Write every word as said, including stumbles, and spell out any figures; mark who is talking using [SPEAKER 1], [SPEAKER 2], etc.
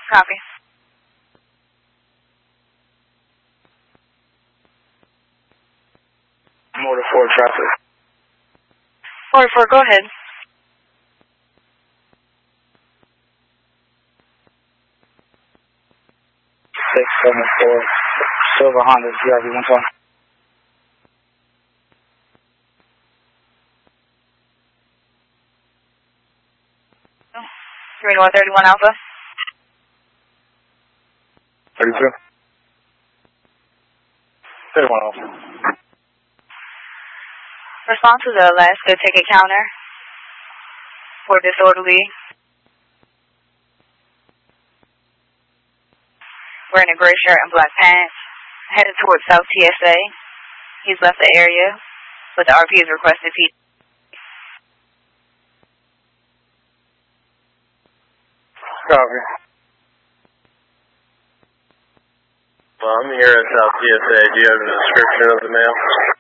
[SPEAKER 1] Copy.
[SPEAKER 2] Motor four traffic.
[SPEAKER 1] Motor four, go ahead.
[SPEAKER 2] six seven four, Silver Honda, G R V one twenty.
[SPEAKER 1] three one thirty-one Alpha.
[SPEAKER 2] thirty-two. thirty-one Alpha.
[SPEAKER 1] Respond to the Alaska ticket counter for disorderly. Wearing a gray shirt and black pants, headed towards South T S A. He's left the area, but the R P is requested P.
[SPEAKER 2] Copy.
[SPEAKER 3] Well, I'm here at South T S A. Do you have a description of the mail?